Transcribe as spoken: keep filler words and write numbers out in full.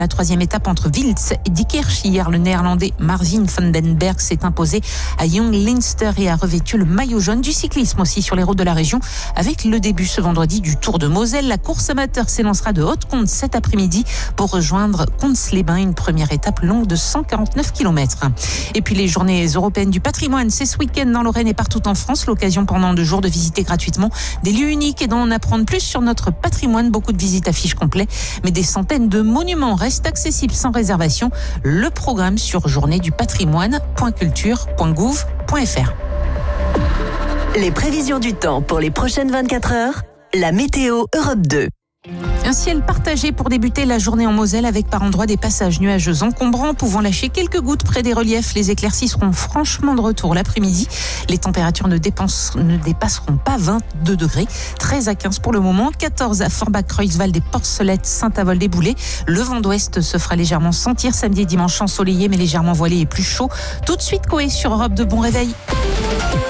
La troisième étape entre Wiltz et Diekirch. Hier, le néerlandais Marvin van den Berg s'est imposé à Young Leinster et a revêtu le maillot jaune. Du cyclisme aussi sur les routes de la région avec le début ce vendredi du Tour de Moselle. La course amateur s'élancera de Haute-Comte cet après-midi pour rejoindre Comps-les-Bains, une première étape longue de cent quarante-neuf kilomètres. Et puis les journées européennes du patrimoine, c'est ce week-end dans Lorraine et partout en France. L'occasion pendant deux jours de visiter gratuitement des lieux uniques et d'en apprendre plus sur notre patrimoine. Beaucoup de visites affiches complets, mais des centaines de monuments restent accessibles sans réservation. Le programme sur journée du patrimoine point culture point gouv point f r. Les prévisions du temps pour les prochaines vingt-quatre heures, la météo Europe deux. Un ciel partagé pour débuter la journée en Moselle avec par endroits des passages nuageux encombrants pouvant lâcher quelques gouttes près des reliefs. Les éclaircies seront franchement de retour l'après-midi. Les températures ne, dépensent, ne dépasseront pas vingt-deux degrés. treize à quinze pour le moment, quatorze à Forbach, Creuswald et Porcelette, Saint-Avold-des-Boulets. Le vent d'ouest se fera légèrement sentir samedi et dimanche ensoleillé mais légèrement voilé et plus chaud. Tout de suite Coé sur Europe deux, bon réveil.